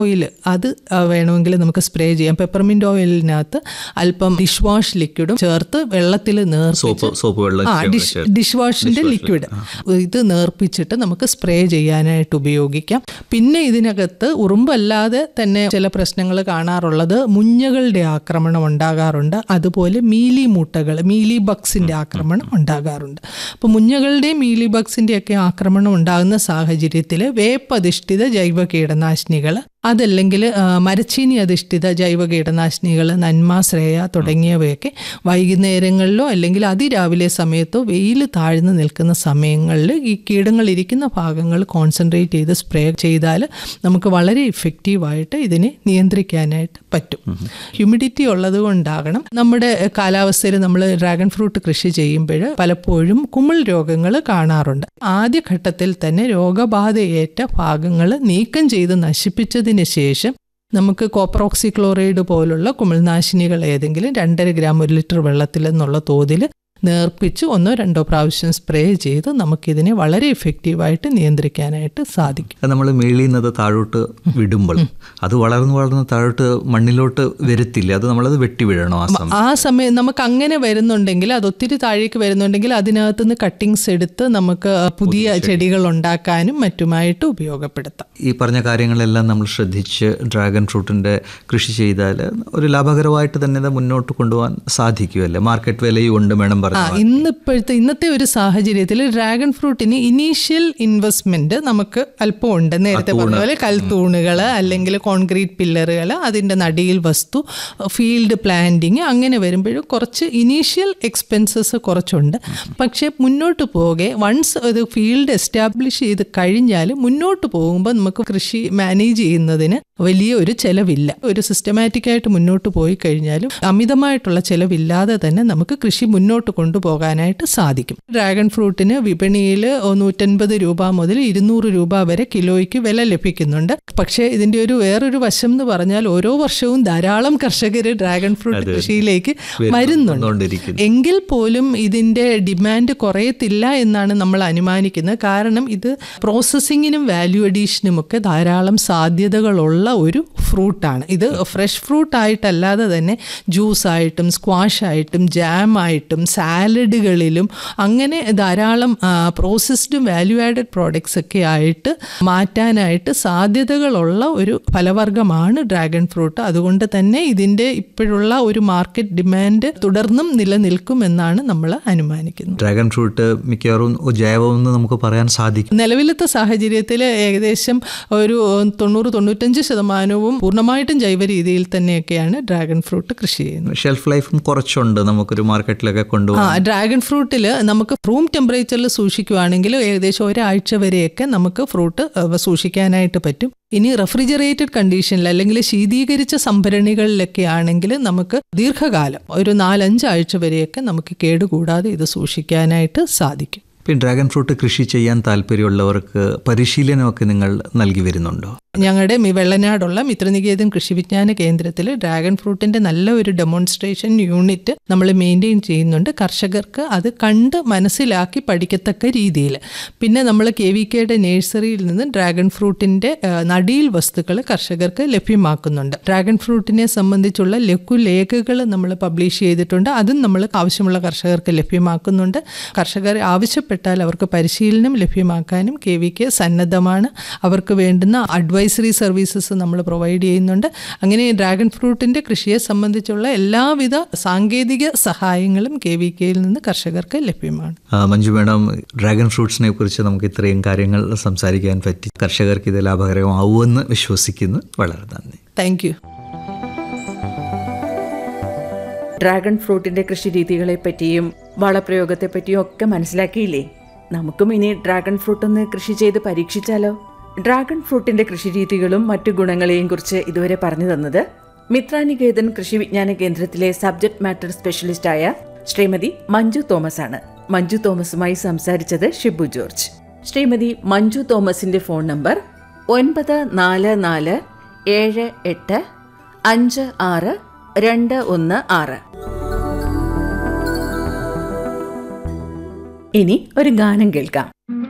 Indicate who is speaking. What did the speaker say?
Speaker 1: Oil അത് വേണമെങ്കിൽ നമുക്ക് സ്പ്രേ ചെയ്യാം. പെപ്പർമിൻറ്റ് ഓയിലിനകത്ത് അല്പം ഡിഷ് വാഷ് ലിക്വിഡും ചേർത്ത് വെള്ളത്തിൽ ഡിഷ് വാഷിൻ്റെ ലിക്വിഡ് ഇത് നേർപ്പിച്ചിട്ട് നമുക്ക് സ്പ്രേ ചെയ്യാനായിട്ട് ഉപയോഗിക്കാം. പിന്നെ ഇതിനകത്ത് ഉറുമ്പല്ലാതെ തന്നെ ചില പ്രശ്നങ്ങൾ കാണാറുള്ളത് മുഞ്ഞകളുടെ ആക്രമണം ഉണ്ടാകാറുണ്ട്. അതുപോലെ മീലി ബഗ്സിൻ്റെ ആക്രമണം ഉണ്ടാകാറുണ്ട്. അപ്പോൾ മുഞ്ഞകളുടെയും മീലി ബഗ്സിൻ്റെയൊക്കെ ആക്രമണം ഉണ്ടാകുന്ന സാഹചര്യത്തിൽ വേപ്പധിഷ്ഠിത ജൈവ കീടനാശിനികൾ, അതല്ലെങ്കിൽ മരച്ചീനി അധിഷ്ഠിത ജൈവ കീടനാശിനികൾ, നന്മ, ശ്രേയ തുടങ്ങിയവയൊക്കെ വൈകുന്നേരങ്ങളിലോ അല്ലെങ്കിൽ അതിരാവിലെ സമയത്തോ വെയിൽ താഴ്ന്നു നിൽക്കുന്ന സമയങ്ങളിൽ ഈ കീടങ്ങൾ ഇരിക്കുന്ന ഭാഗങ്ങൾ കോൺസെൻട്രേറ്റ് ചെയ്ത് സ്പ്രേ ചെയ്താൽ നമുക്ക് വളരെ ഇഫക്റ്റീവായിട്ട് ഇതിനെ നിയന്ത്രിക്കാനായിട്ട് പറ്റും. ഹ്യൂമിഡിറ്റി ഉള്ളത് കൊണ്ടാകണം നമ്മുടെ കാലാവസ്ഥയിൽ നമ്മൾ ഡ്രാഗൺ ഫ്രൂട്ട് കൃഷി ചെയ്യുമ്പോൾ പലപ്പോഴും കുമിൾ രോഗങ്ങൾ കാണാറുണ്ട്. ആദ്യഘട്ടത്തിൽ തന്നെ രോഗബാധയേറ്റ ഭാഗങ്ങൾ നീക്കം ചെയ്ത് നശിപ്പിച്ചതിന് ശേഷം നമുക്ക് കോപ്പറോക്സിക്ലോറൈഡ് പോലുള്ള കുമിൾനാശിനികൾ ഏതെങ്കിലും 2.5 ഗ്രാം 1 ലിറ്റർ വെള്ളത്തിൽ എന്നുള്ള തോതിൽ നേർപ്പിച്ച് 1-2 പ്രാവശ്യം സ്പ്രേ ചെയ്ത് നമുക്കിതിനെ വളരെ എഫക്റ്റീവായിട്ട് നിയന്ത്രിക്കാനായിട്ട് സാധിക്കും.
Speaker 2: നമ്മൾ മേളിയുന്നത് താഴോട്ട് വിടുമ്പോൾ അത് വളർന്ന് താഴോട്ട് മണ്ണിലോട്ട് വരത്തില്ല, അത് നമ്മളത് വെട്ടി വിടണോ?
Speaker 1: ആ സമയം നമുക്ക് അങ്ങനെ വരുന്നുണ്ടെങ്കിൽ, അത് ഒത്തിരി താഴേക്ക് വരുന്നുണ്ടെങ്കിൽ അതിനകത്തുനിന്ന് കട്ടിങ്സ് എടുത്ത് നമുക്ക് പുതിയ ചെടികൾ ഉണ്ടാക്കാനും മറ്റുമായിട്ട് ഉപയോഗപ്പെടുത്താം.
Speaker 2: ഈ പറഞ്ഞ കാര്യങ്ങളെല്ലാം നമ്മൾ ശ്രദ്ധിച്ച് ഡ്രാഗൺ ഫ്രൂട്ടിൻ്റെ കൃഷി ചെയ്താൽ ഒരു ലാഭകരമായിട്ട് തന്നെ മുന്നോട്ട് കൊണ്ടുപോകാൻ സാധിക്കുമല്ലേ? മാർക്കറ്റ് വിലയും ഉണ്ട് വേണം.
Speaker 1: ഇന്നത്തെ ഒരു സാഹചര്യത്തിൽ ഡ്രാഗൺ ഫ്രൂട്ടിന് ഇനീഷ്യൽ ഇൻവെസ്റ്റ്മെന്റ് നമുക്ക് അല്പം ഉണ്ട്. നേരത്തെ പറഞ്ഞ പോലെ കൽത്തൂണുകൾ അല്ലെങ്കിൽ കോൺക്രീറ്റ് പില്ലറുകൾ, അതിൻ്റെ നടിയിൽ വസ്തു, ഫീൽഡ് പ്ലാന്റിങ്, അങ്ങനെ വരുമ്പോഴും കുറച്ച് ഇനീഷ്യൽ എക്സ്പെൻസസ് കുറച്ചുണ്ട്. പക്ഷേ മുന്നോട്ട് പോകെ വൺസ് ഒരു ഫീൽഡ് എസ്റ്റാബ്ലിഷ് ചെയ്ത് കഴിഞ്ഞാൽ മുന്നോട്ട് പോകുമ്പോൾ നമുക്ക് കൃഷി മാനേജ് ചെയ്യുന്നതിന് വലിയ ഒരു ചെലവില്ല. ഒരു സിസ്റ്റമാറ്റിക്കായിട്ട് മുന്നോട്ട് പോയി കഴിഞ്ഞാലും അമിതമായിട്ടുള്ള ചെലവില്ലാതെ തന്നെ നമുക്ക് കൃഷി മുന്നോട്ട് കൊണ്ടുപോകാനായിട്ട് സാധിക്കും. ഡ്രാഗൺ ഫ്രൂട്ടിന് വിപണിയിൽ 150 രൂപ മുതൽ 200 രൂപ വരെ കിലോയ്ക്ക് വില ലഭിക്കുന്നുണ്ട്. പക്ഷേ ഇതിൻ്റെ വേറൊരു വശം എന്ന് പറഞ്ഞാൽ ഓരോ വർഷവും ധാരാളം കർഷകർ ഡ്രാഗൺ ഫ്രൂട്ട് കൃഷിയിലേക്ക് വരുന്നുണ്ട്. എങ്കിൽ പോലും ഇതിൻ്റെ ഡിമാൻഡ് കുറയത്തില്ല എന്നാണ് നമ്മൾ അനുമാനിക്കുന്നത്. കാരണം ഇത് പ്രോസസ്സിങ്ങിനും വാല്യൂ അഡീഷനും ഒക്കെ ധാരാളം സാധ്യതകളുള്ള ഒരു ഫ്രൂട്ടാണ്. ഇത് ഫ്രഷ് ഫ്രൂട്ടായിട്ടല്ലാതെ തന്നെ ജ്യൂസായിട്ടും സ്ക്വാഷായിട്ടും ജാമായിട്ടും സാലഡുകളിലും അങ്ങനെ ധാരാളം പ്രോസസ്ഡും വാല്യൂ ആഡഡ് പ്രോഡക്ട്സ് ഒക്കെ ആയിട്ട് മാറ്റാനായിട്ട് സാധ്യതകളുള്ള ഒരു ഫലവർഗമാണ് ഡ്രാഗൺ ഫ്രൂട്ട്. അതുകൊണ്ട് തന്നെ ഇതിൻ്റെ ഇപ്പോഴുള്ള ഒരു മാർക്കറ്റ് ഡിമാൻഡ് തുടർന്നും നിലനിൽക്കുമെന്നാണ് നമ്മൾ അനുമാനിക്കുന്നത്.
Speaker 2: ഡ്രാഗൺ ഫ്രൂട്ട് മിക്കവാറും ജൈവമെന്ന് നമുക്ക് പറയാൻ സാധിക്കും.
Speaker 1: നിലവിലത്തെ സാഹചര്യത്തിൽ ഏകദേശം ഒരു 90-95% പൂർണ്ണമായിട്ടും ജൈവ രീതിയിൽ തന്നെയൊക്കെയാണ് ഡ്രാഗൺ ഫ്രൂട്ട് കൃഷി ചെയ്യുന്നത്.
Speaker 2: ഷെൽഫ് ലൈഫും കുറച്ചുണ്ട്, നമുക്കൊരു മാർക്കറ്റിലൊക്കെ കൊണ്ടുപോകാം.
Speaker 1: ഡ്രാഗൺ ഫ്രൂട്ടിൽ നമുക്ക് റൂം ടെമ്പറേച്ചറിൽ സൂക്ഷിക്കുകയാണെങ്കിൽ ഏകദേശം ഒരാഴ്ച വരെയൊക്കെ നമുക്ക് ഫ്രൂട്ട് സൂക്ഷിക്കാനായിട്ട് പറ്റും. ഇനി റെഫ്രിജറേറ്റഡ് കണ്ടീഷനിൽ അല്ലെങ്കിൽ ശീതീകരിച്ച സംഭരണികളിലൊക്കെ ആണെങ്കിൽ നമുക്ക് ദീർഘകാലം ഒരു 4-5 ആഴ്ച വരെയൊക്കെ നമുക്ക് കേടുകൂടാതെ ഇത് സൂക്ഷിക്കാനായിട്ട് സാധിക്കും.
Speaker 2: ഇപ്പം ഡ്രാഗൺ ഫ്രൂട്ട് കൃഷി ചെയ്യാൻ താല്പര്യമുള്ളവർക്ക് പരിശീലനമൊക്കെ നിങ്ങൾ നൽകി വരുന്നുണ്ടോ?
Speaker 1: ഞങ്ങളുടെ വെള്ളനാടുള്ള മിത്രനികേതൻ കൃഷി വിജ്ഞാന കേന്ദ്രത്തിൽ ഡ്രാഗൺ ഫ്രൂട്ടിൻ്റെ നല്ല ഒരു ഡെമോൺസ്ട്രേഷൻ യൂണിറ്റ് നമ്മൾ മെയിൻറ്റെയിൻ ചെയ്യുന്നുണ്ട്. കർഷകർക്ക് അത് കണ്ട് മനസ്സിലാക്കി പഠിക്കത്തക്ക രീതിയിൽ. പിന്നെ നമ്മൾ KVKയുടെ നഴ്സറിയിൽ നിന്ന് ഡ്രാഗൺ ഫ്രൂട്ടിൻ്റെ നടീൽ വസ്തുക്കൾ കർഷകർക്ക് ലഭ്യമാക്കുന്നുണ്ട്. ഡ്രാഗൺ ഫ്രൂട്ടിനെ സംബന്ധിച്ചുള്ള ലഘുലേഖകൾ നമ്മൾ പബ്ലിഷ് ചെയ്തിട്ടുണ്ട്. അതും നമ്മൾ ആവശ്യമുള്ള കർഷകർക്ക് ലഭ്യമാക്കുന്നുണ്ട്. കർഷകർ ആവശ്യപ്പെട്ടാൽ അവർക്ക് പരിശീലനം ലഭ്യമാക്കാനും KVK സന്നദ്ധമാണ്. അവർക്ക് വേണ്ടുന്ന അഡ്വൈസറി സർവീസസ് നമ്മൾ പ്രൊവൈഡ് ചെയ്യുന്നുണ്ട്. അങ്ങനെ ഡ്രാഗൺ ഫ്രൂട്ടിൻ്റെ കൃഷിയെ സംബന്ധിച്ചുള്ള എല്ലാവിധ സാങ്കേതിക സഹായങ്ങളും KVKയിൽ നിന്ന് കർഷകർക്ക് ലഭ്യമാണ്.
Speaker 2: മഞ്ജു മേഡം, ഡ്രാഗൺ ഫ്രൂട്ട്സിനെ കുറിച്ച് നമുക്ക് ഇത്രയും കാര്യങ്ങൾ സംസാരിക്കാൻ പറ്റി. കർഷകർക്ക് ഇത് ലാഭകരമാവുമെന്ന് വിശ്വസിക്കുന്നു. വളരെ നന്ദി.
Speaker 1: Thank you.
Speaker 3: ഡ്രാഗൺ ഫ്രൂട്ടിൻ്റെ കൃഷി രീതികളെ പറ്റിയും വളപ്രയോഗത്തെ പറ്റിയും ഒക്കെ മനസ്സിലാക്കിയില്ലേ? നമുക്കും ഇനി ഡ്രാഗൺ ഫ്രൂട്ട് ഒന്ന് കൃഷി ചെയ്ത് പരീക്ഷിച്ചാലോ? ഡ്രാഗൺ ഫ്രൂട്ടിന്റെ കൃഷിരീതികളും മറ്റു ഗുണങ്ങളെയും കുറിച്ച് ഇതുവരെ പറഞ്ഞു തന്നത് മിത്രനികേതൻ കൃഷി വിജ്ഞാന കേന്ദ്രത്തിലെ subject matter സ്പെഷ്യലിസ്റ്റായ Shrimati Manju Thomas ആണ്. മഞ്ജു തോമസുമായി സംസാരിച്ചത് ഷിബു ജോർജ്. ശ്രീമതി മഞ്ജു തോമസിന്റെ ഫോൺ നമ്പർ 944856 ഇനി ഒരു ഗാനം കേൾക്കാം.